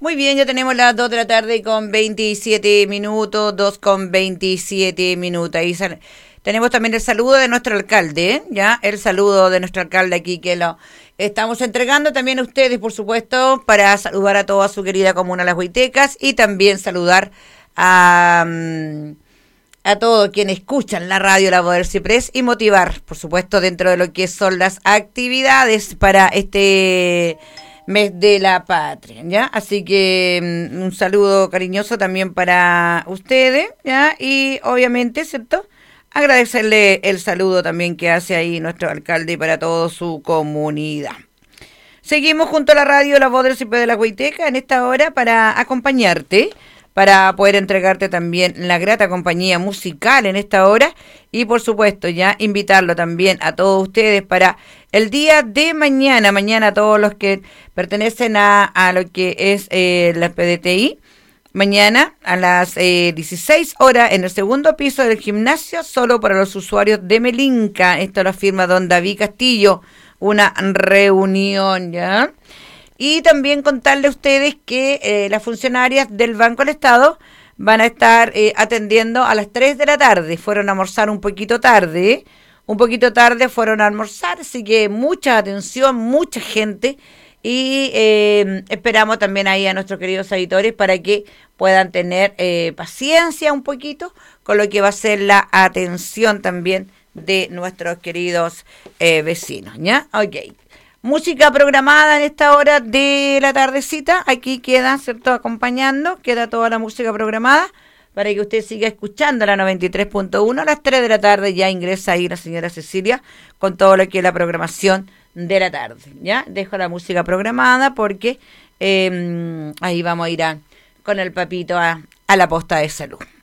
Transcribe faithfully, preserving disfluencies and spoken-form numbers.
Muy bien, ya tenemos las dos de la tarde con veintisiete minutos, dos con veintisiete minutos. Ahí sal- tenemos también el saludo de nuestro alcalde, ¿eh? Ya, el saludo de nuestro alcalde aquí que lo estamos entregando también a ustedes, por supuesto, para saludar a toda su querida comuna Las Huaytecas y también saludar a, mm, a todos quienes escuchan la radio La Voz del Ciprés y motivar, por supuesto, dentro de lo que son las actividades para este mes de la patria, ¿ya? Así que um, un saludo cariñoso también para ustedes, ¿ya? Y obviamente, ¿cierto? Agradecerle el saludo también que hace ahí nuestro alcalde y para toda su comunidad. Seguimos junto a la radio La Voz del Ciprés de la Huayteca en esta hora para acompañarte, para poder entregarte también la grata compañía musical en esta hora y por supuesto ya invitarlo también a todos ustedes para el día de mañana, mañana todos los que pertenecen a, a lo que es eh, la P D T I, mañana a las eh, dieciséis horas en el segundo piso del gimnasio, solo para los usuarios de Melinca, esto lo afirma don David Castillo, una reunión, ¿ya? Y también contarle a ustedes que eh, las funcionarias del Banco del Estado van a estar eh, atendiendo a las tres de la tarde. Fueron a almorzar un poquito tarde, ¿eh? Un poquito tarde fueron a almorzar, así que mucha atención, mucha gente. Y eh, esperamos también ahí a nuestros queridos auditores para que puedan tener eh, paciencia un poquito con lo que va a ser la atención también de nuestros queridos eh, vecinos, ¿ya? Ok. Música programada en esta hora de la tardecita. Aquí queda, ¿cierto? Acompañando. Queda toda la música programada para que usted siga escuchando la noventa y tres punto uno. A las tres de la tarde ya ingresa ahí la señora Cecilia con todo lo que es la programación de la tarde. ¿Ya? Dejo la música programada porque eh, ahí vamos a ir a, con el papito a, a la posta de salud.